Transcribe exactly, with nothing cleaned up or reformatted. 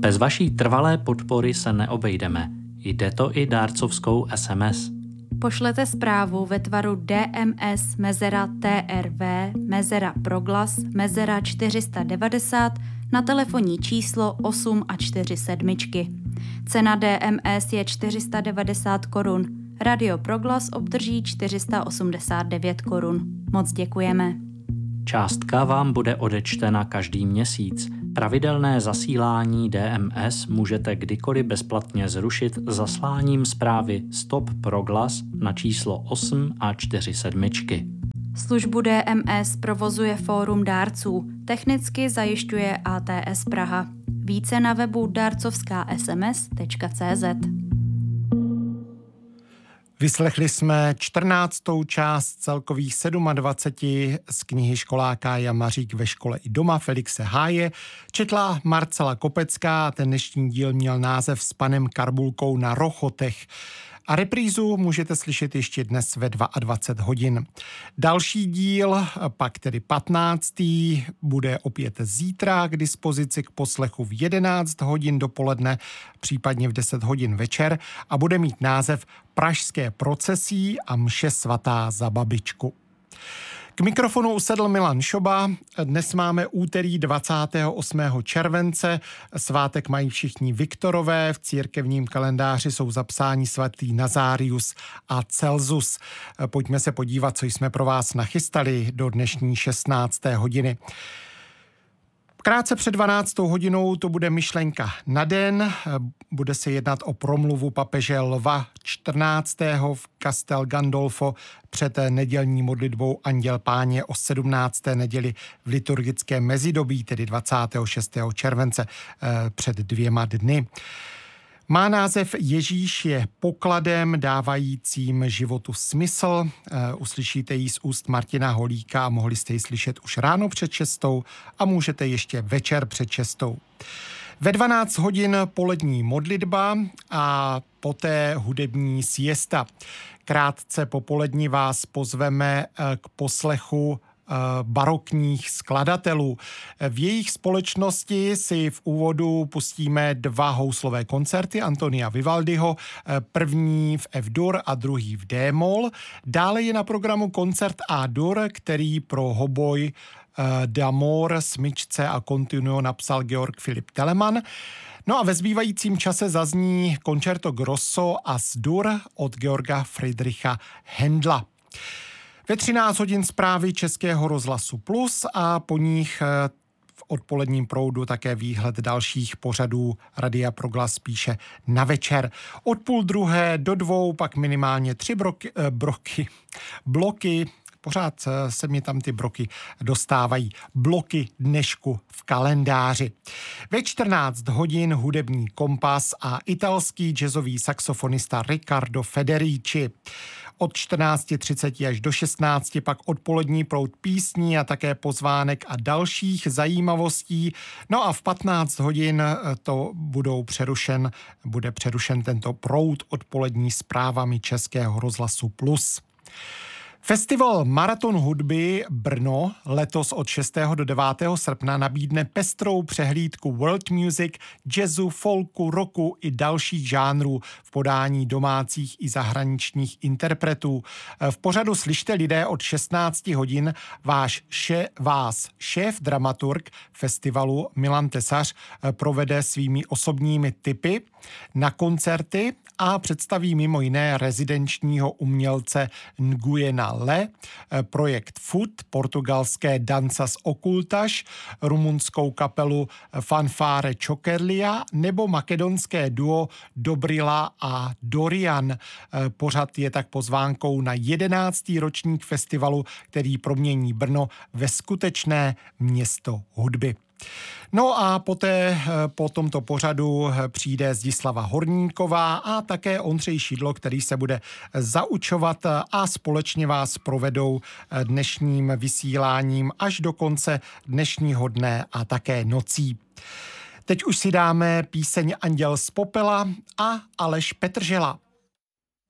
Bez vaší trvalé podpory se neobejdeme. Jde to i dárcovskou es em es. Pošlete zprávu ve tvaru D M S mezera T R V mezera proglas mezera čtyři set devadesát na telefonní číslo osm a čtyři sedmičky. Cena D M S je čtyři sta devadesát korun. Radio Proglas obdrží čtyři sta osmdesát devět korun. Moc děkujeme. Částka vám bude odečtena každý měsíc. Pravidelné zasílání D M S můžete kdykoliv bezplatně zrušit zasláním zprávy Stop Proglas na číslo osm a čtyři sedmičky. Službu D M S provozuje Fórum dárců. Technicky zajišťuje A T S Praha. Více na webu darcovská es em es tečka cé zet. Vyslechli jsme čtrnáctou část celkových dvaceti sedmi z knihy školáka Jan Mařík ve škole i doma Felixe Háje. Četla Marcela Kopecká a ten dnešní díl měl název S panem Karbulkou na Rochotech. A reprízu můžete slyšet ještě dnes ve dvacet dva hodin. Další díl, pak tedy patnáctý bude opět zítra k dispozici k poslechu v jedenáct hodin dopoledne, případně v deset hodin večer a bude mít název Pražské procesí a mše svatá za babičku. K mikrofonu usedl Milan Šoba. Dnes máme úterý dvacátého osmého července. Svátek mají všichni Viktorové. V církevním kalendáři jsou zapsáni svatý Nazárius a Celsus. Pojďme se podívat, co jsme pro vás nachystali do dnešní šestnácté hodiny. Krátce před dvanáctou hodinou to bude myšlenka na den. Bude se jednat o promluvu papeže Lva čtrnáctého v Castel Gandolfo před nedělní modlitbou Anděl Páně o sedmnácté neděli v liturgickém mezidobí, tedy dvacátého šestého července před dvěma dny. Má název Ježíš je pokladem dávajícím životu smysl. Uslyšíte ji z úst Martina Holíka a mohli jste ji slyšet už ráno před šestou a můžete ještě večer před šestou. Ve dvanáct hodin polední modlitba a poté hudební siesta. Krátce popolední vás pozveme k poslechu barokních skladatelů. V jejich společnosti si v úvodu pustíme dva houslové koncerty Antonia Vivaldiho, první v F-dur a druhý v D-moll. Dále je na programu koncert A-dur, který pro hoboj, d'amor, smyčce a continuo napsal Georg Philipp Telemann. No a ve zbývajícím čase zazní Concerto Grosso a S-dur od Georga Friedricha Händla. Ve třináct hodin zprávy Českého rozhlasu Plus a po nich v odpoledním proudu také výhled dalších pořadů Radia Proglas spíše na večer. Od půl druhé do dvou pak minimálně tři broky, eh, broky, bloky, pořád se mi tam ty broky dostávají, bloky dnešku v kalendáři. Ve čtrnáct hodin hudební kompas a italský jazzový saxofonista Riccardo Federici. Od čtrnáct třicet až do šestnácti pak odpolední proud písní a také pozvánek a dalších zajímavostí. No a v patnáct hodin to budou přerušen, bude přerušen tento proud odpolední zprávami Českého rozhlasu Plus. Festival Maraton hudby Brno letos od šestého do devátého srpna nabídne pestrou přehlídku world music, jazzu, folku, rocku i dalších žánrů v podání domácích i zahraničních interpretů. V pořadu Slyšte lidé od šestnácti hodin váš še, vás šéf dramaturg festivalu Milan Tesař provede svými osobními tipy na koncerty a představí mimo jiné rezidenčního umělce Nguyena Le, projekt Food, portugalské Danças Ocultas, rumunskou kapelu Fanfare Chokerlia nebo makedonské duo Dobrila a Dorian. Pořad je tak pozvánkou na jedenáctý ročník festivalu, který promění Brno ve skutečné město hudby. No a poté po tomto pořadu přijde Zdislava Horníková a také Ondřej Šidlo, který se bude zaučovat a společně vás provedou dnešním vysíláním až do konce dnešního dne a také nocí. Teď už si dáme píseň Anděl z popela a Aleš Petržela.